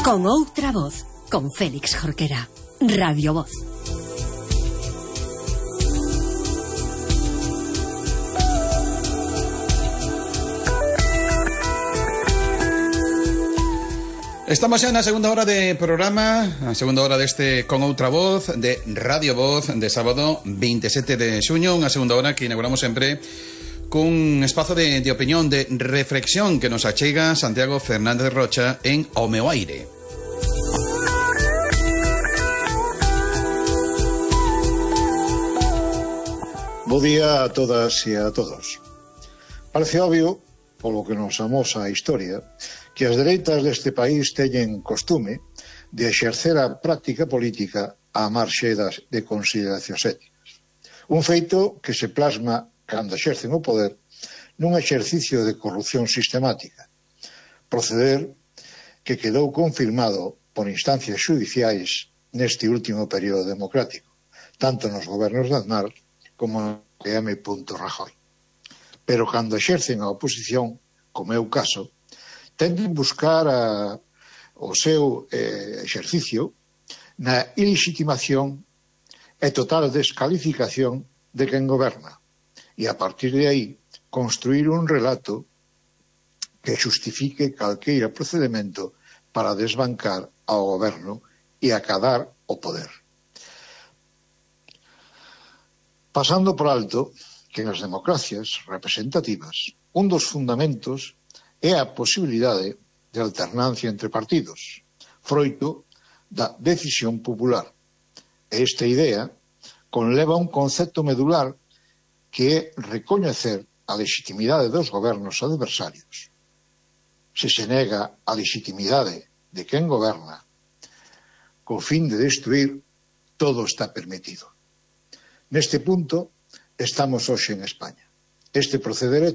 Con outra voz, con Félix Jorquera. Radio Voz. Estamos xa na segunda hora de programa, a segunda hora deste Con Outra Voz de Radio Voz de sábado 27 de xuño, unha segunda hora que inauguramos sempre cun espazo de opinión, de reflexión que nos achega Santiago Fernández Rocha en O Meu Aire. Bo día a todas e a todos. Parece obvio, polo que nos amosa a historia, que as dereitas deste país teñen costume de exercer a práctica política á marxe de consideracións éticas. Un feito que se plasma cando exercen o poder nun exercicio de corrupción sistemática, proceder que quedou confirmado por instancias xudiciais neste último período democrático, tanto nos gobernos de Aznar como de M. Rajoy. Pero cando exercen a oposición, como é o caso, tenden buscar o seu exercicio na ilexitimación e total descalificación de quen goberna e a partir de aí construir un relato que xustifique calqueira procedimento para desbancar ao goberno e acadar o poder. Pasando por alto que nas democracias representativas un dos fundamentos é a posibilidade de alternancia entre partidos, froito da decisión popular. E esta idea conleva un concepto medular que é recoñecer a legitimidade dos gobernos adversarios. Se se nega a legitimidade de quen goberna, co fin de destruir, todo está permitido. Neste punto estamos hoxe en España. Este proceder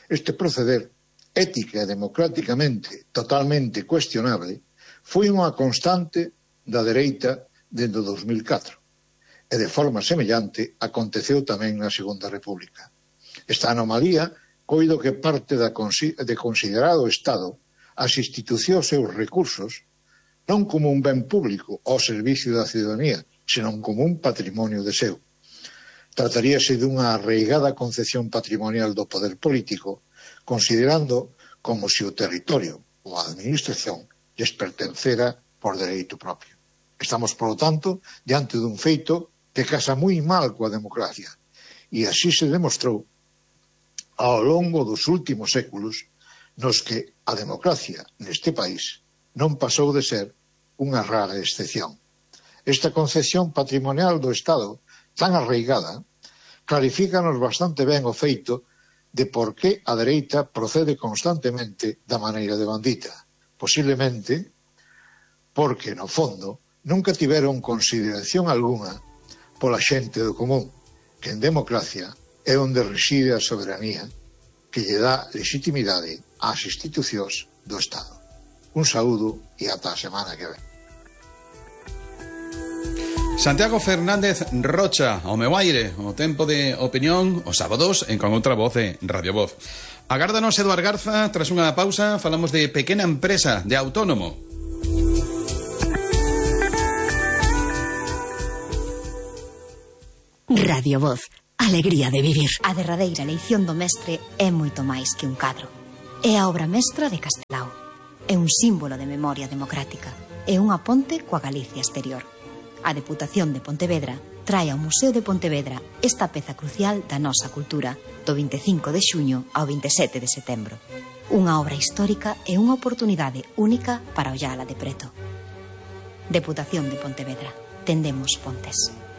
ética e democráticamente totalmente cuestionable foi unha constante da dereita dende o 2004 e de forma semellante aconteceu tamén na Segunda República. Esta anomalía coido que parte de considerar o Estado as institucións e os recursos non como un ben público ao servicio da ciudadanía, senón como un patrimonio de seu. Trataríase dunha arraigada concepción patrimonial do poder político, considerando como se o territorio ou a administración lles pertencera por dereito propio. Estamos, por lo tanto, diante dun feito que casa moi mal coa democracia, e así se demostrou ao longo dos últimos séculos nos que a democracia neste país non pasou de ser unha rara excepción. Esta concepción patrimonial do Estado tan arraigada clarifícanos bastante ben o feito de por que a dereita procede constantemente da maneira de bandita. Posiblemente porque, no fondo, nunca tiveron consideración algunha pola xente do común, que en democracia é onde reside a soberanía que lle dá legitimidade ás institucións do Estado. Un saúdo e ata a semana que ven. Santiago Fernández Rocha, O Meu Aire, o tempo de opinión, os sábados en Con Outra Voz de Radio Voz. Agárdanos Eduard Garza, tras unha pausa falamos de pequena empresa, de autónomo. Radio Voz, alegría de vivir. A derradeira leición do mestre é moito máis que un cadro. É a obra mestra de Castelao. É un símbolo de memoria democrática. É unha ponte coa Galicia exterior. A Deputación de Pontevedra trae ao Museo de Pontevedra esta peza crucial da nosa cultura do 25 de xuño ao 27 de setembro. Unha obra histórica e unha oportunidade única para ollala de preto. Deputación de Pontevedra. Tendemos pontes.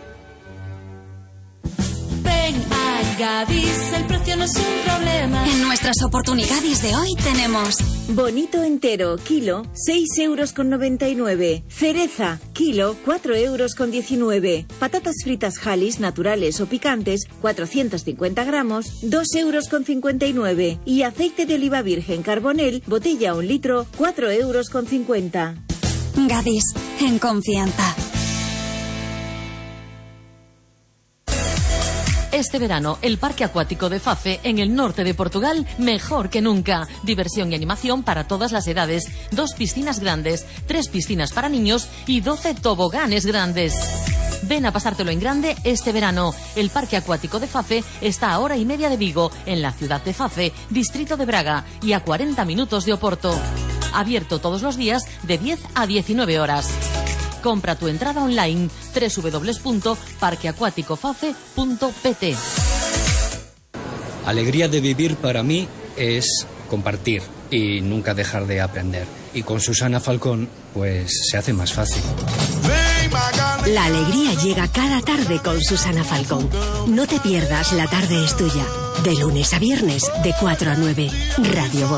Ven a Gadis, el precio no es un problema. En nuestras oportunidades de hoy tenemos bonito entero, kilo, 6,99 €. Cereza, kilo, 4,19 €. Patatas fritas Halis, naturales o picantes, 450 gramos, 2,59 €. Y aceite de oliva virgen Carbonel, botella 1 litro, 4,50 €. Gadis, en confianza. Este verano, el Parque Acuático de Fafe, en el norte de Portugal, mejor que nunca. Diversión y animación para todas las edades. 2 piscinas grandes, 3 piscinas para niños y 12 toboganes grandes. Ven a pasártelo en grande este verano. El Parque Acuático de Fafe está a 1 hora y media de Vigo, en la ciudad de Fafe, distrito de Braga, y a 40 minutos de Oporto. Abierto todos los días de 10 a 19 horas. Compra tu entrada online www.parqueacuaticofafe.pt. Alegría de vivir para mí es compartir y nunca dejar de aprender. Y con Susana Falcón, pues se hace más fácil. La alegría llega cada tarde con Susana Falcón. No te pierdas La Tarde es Tuya. De lunes a viernes, de 4 a 9. Radio Voz.